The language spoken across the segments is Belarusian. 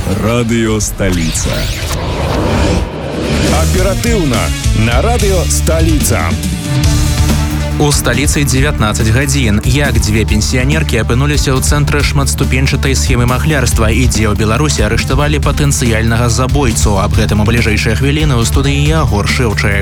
Радыё Сталіца. Аператыўна на радыё Сталіца. У сталіцы 19 гадзін. Як дзве пенсіянеркі апынуліся ў цэнтры шматступеньчатай схемы махлярства і дзе ў Беларусі арыштавалі патэнцыяльнага забойцу. Аб гэтым у бліжэйшыя хвіліны ў студыі Ягор Шэўчык.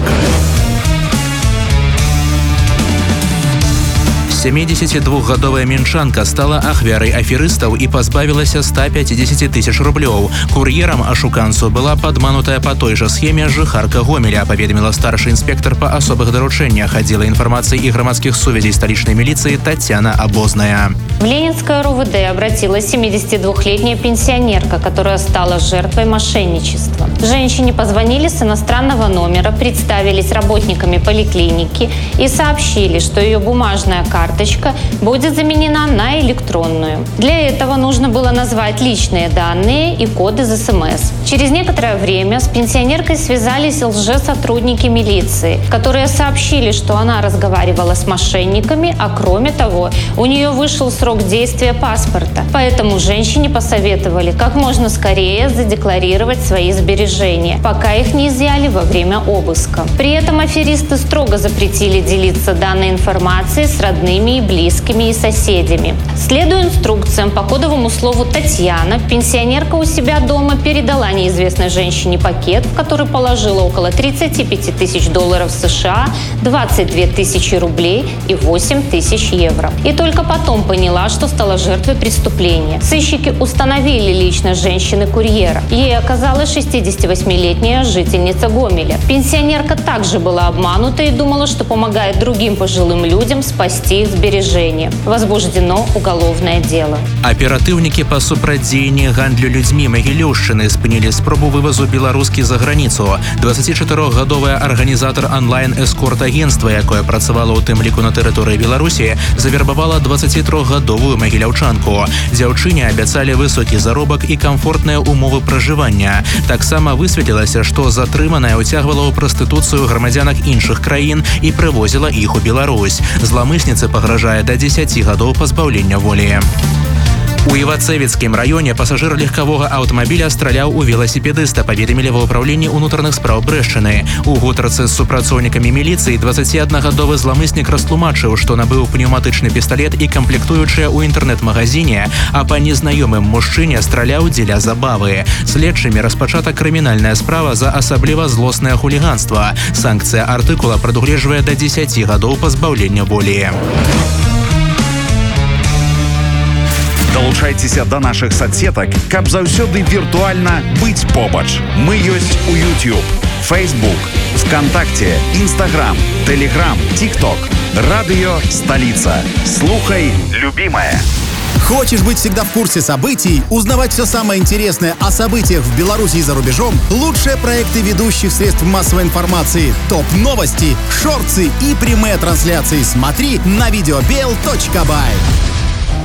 72-гадовая мінчанка стала ахвярай аферыстаў і пазбавілася 150 тысяч рублёў. Кур'ерам ашуканцу была падманутая па той жа схеме жыхарка Гомеля, паведаміла старшы інспектор па асобых даручэннях аддзела інфармацыі і грамадскіх сувязей сталічнай міліцыі Татьяна Обозная. В Ленинское РУВД обратилась 72-летняя пенсионерка, которая стала жертвой мошенничества. Женщине позвонили с иностранного номера, представились работниками поликлиники и сообщили, что ее бумажная карточка будет заменена на электронную. Для этого нужно было назвать личные данные и код из СМС. Через некоторое время с пенсионеркой связались лжесотрудники милиции, которые сообщили, что она разговаривала с мошенниками, а кроме того, у нее вышел срок действия паспорта. Поэтому женщине посоветовали как можно скорее задекларировать свои сбережения, пока их не изъяли во время обыска. При этом аферисты строго запретили делиться данной информацией с родными и близкими и соседями. Следуя инструкциям по кодовому слову «Татьяна», пенсионерка у себя дома передала неизвестной женщине пакет, в который положила около 35 тысяч долларов США, 22 тысячи рублей и 8 тысяч евро. И только потом поняла, что стала жертвой преступления. Сыщики установили личность женщины-курьера. Ей оказалась 68-летняя жительница Гомеля. Пенсионерка также была обманута и думала, что помогает другим пожилым людям спасти их сбережения. Возбуждено уголовное дело. Аператыўнікі па супрацьдзеянні гандлю людзьмі Магілёўшчыны спынілі спробу вывазу беларускі за граніцу. 24-гадовая арганізатар онлайн-эскорт-агентства, якое працавала ў тым ліку на тэрыторыі Беларусі, завербавала 23-гадовую магіляўчанку. Дзяўчыне абяцалі высокі заробак і камфортныя умовы пражывання. Таксама высветлілася, што затрыманая ўцягвала ў прастытуцыю грамадзянак іншых краін і прывозіла іх у Беларусь. Зламысніцы пагражае да 10 гадоў пазбаўлення волі. У Івацэвіцкім раёне пасажыр легкавога аўтамабіля страляў у веласіпедыста, паведамілі ва ўпраўленні ўнутраных спраў Брэшчыны. У гутарцы з супрацоўнікамі міліцыі 21-гадовы зламыснік растлумачыў, што набыў пнеўматычны пісталет і камплектуючыя ў інтэрнэт-магазине, а па незнаёмым мужчыне страляў дзеля забавы. Следчымі распачата крымінальная справа за асабліва злоснае хуліганства. Санкцыя артыкула прадугледжвае да 10 гадоў пазбаўлення волі. Далучайцеся да нашых соцсетак, каб заўсёды віртуальна быць побач. Мы ёсць у YouTube, Facebook, ВКонтакте, Instagram, Telegram, TikTok. Радыё Сталица. Слухай, любимая. Хочешь быть всегда в курсе событий, узнавать все самое интересное о событиях в Беларуси и за рубежом? Лучшие проекты ведущих средств массовой информации, топ-новости, шорты и прямые трансляции смотри на videobel.by.